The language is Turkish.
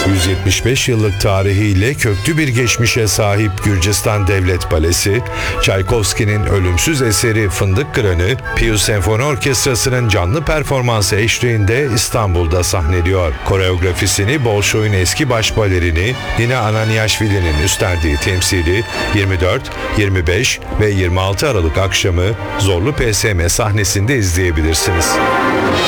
175 yıllık tarihiyle köklü bir geçmişe sahip Gürcistan Devlet Balesi, Çaykovski'nin ölümsüz eseri Fındık Kıranı, Piyu Senfoni Orkestrası'nın canlı performansı eşliğinde İstanbul'da sahneliyor. Koreografisini Bolşoy'un eski baş balerini Nina Ananiashvili'nin üstlendiği temsili 24, 25 ve 26 Aralık akşamı Zorlu PSM sahnesinde izleyebilirsiniz.